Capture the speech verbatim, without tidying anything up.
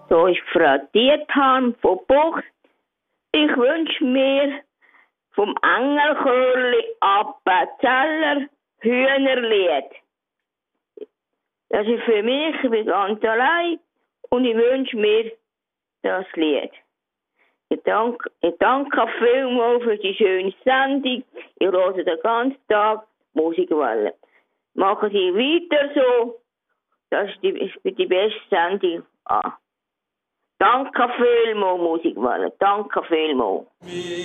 So ist Frau Diethan von Bucht. Ich wünsche mir vom Engelchörli Appenzeller Hühnerlied. Das ist für mich, ich bin ganz allein und ich wünsche mir das Lied. Ich danke, ich danke vielmals für die schöne Sendung. Ich höre den ganzen Tag Musikwelle. Machen Sie weiter so. Das ist die, ist die beste Sendung. Ah. Danke vielmals, Musikwelle. Danke vielmals.